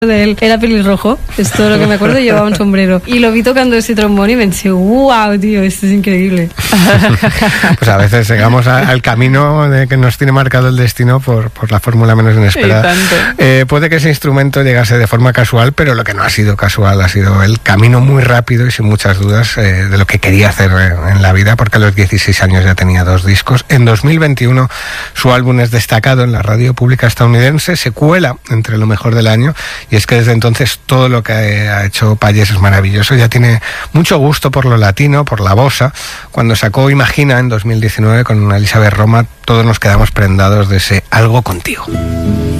de él era pelirrojo, es todo lo que me acuerdo, llevaba un sombrero. Y lo vi tocando ese trombón y pensé, wow, tío, esto es increíble. Pues a veces llegamos al camino de que nos tiene marcado el destino por la fórmula menos inesperada. Puede que ese instrumento llegase de forma casual, pero lo que no ha sido casual ha sido el camino muy rápido y sin muchas dudas de lo que quería hacer en la vida, porque a los 16 años ya tenía 2 discos. En 2021 su álbum es destacado en la radio pública estadounidense, se cuela entre lo mejor del año, y es que desde entonces todo lo que ha hecho Payés es maravilloso. Ya tiene mucho gusto por lo latino, por la bossa. Cuando sacó Imagina en 2019 con Elizabeth Roma, todos nos quedamos prendados de ese Algo Contigo.